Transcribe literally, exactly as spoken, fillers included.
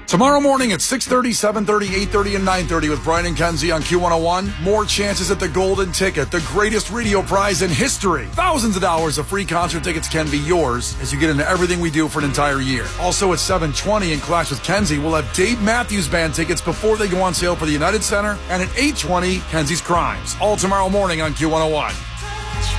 Tomorrow morning at six thirty, seven thirty, eight thirty, and nine thirty with Brian and Kenzie on Q one oh one. More chances at the Golden Ticket, the greatest radio prize in history. Thousands of dollars of free concert tickets can be yours as you get into everything we do for an entire year. Also at seven twenty in Clash with Kenzie, we'll have Dave Matthews Band tickets before they go on sale for the United Center. And at eight twenty, Kenzie's Crimes. All tomorrow morning on Q one oh one.